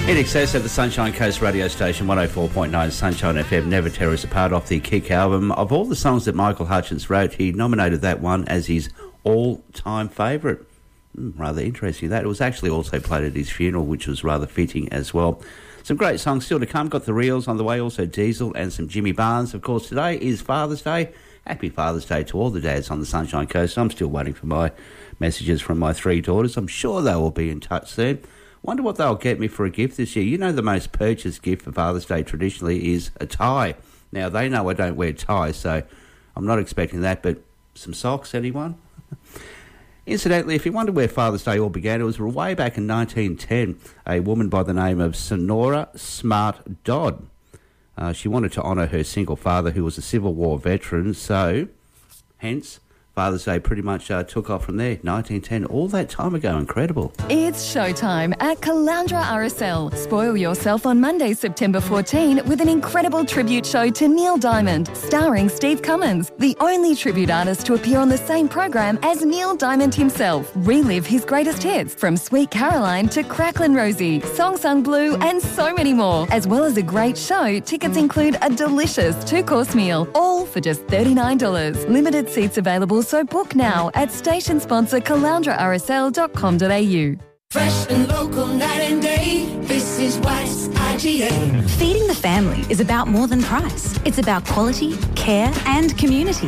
In excess at the Sunshine Coast radio station, 104.9 Sunshine FM, Never Tear Us Apart off the Kick album. Of all the songs that Michael Hutchence wrote, he nominated that one as his all-time favourite. Rather interesting that. It was actually also played at his funeral, which was rather fitting as well. Some great songs still to come. Got the Reels on the way, also Diesel and some Jimmy Barnes. Of course, today is Father's Day. Happy Father's Day to all the dads on the Sunshine Coast. I'm still waiting for my messages from my 3 daughters. I'm sure they will be in touch soon. Wonder what they'll get me for a gift this year. You know, the most purchased gift for Father's Day traditionally is a tie. Now, they know I don't wear ties, so I'm not expecting that, but some socks, anyone? Incidentally, if you wonder where Father's Day all began, it was way back in 1910. A woman by the name of Sonora Smart Dodd. She wanted to honour her single father, who was a Civil War veteran, so hence Father's Day pretty much took off from there. 1910, all that time ago. Incredible. It's showtime at Caloundra RSL. Spoil yourself on Monday, September 14 with an incredible tribute show to Neil Diamond, starring Steve Cummins, the only tribute artist to appear on the same program as Neil Diamond himself. Relive his greatest hits from Sweet Caroline to Cracklin' Rosie, Song Sung Blue and so many more. As well as a great show, tickets include a delicious 2-course meal, all for just $39. Limited seats available, so book now at station sponsor caloundrarsl.com.au. Fresh and local night and day, this is What's IGA. Feeding the family is about more than price. It's about quality, care and community.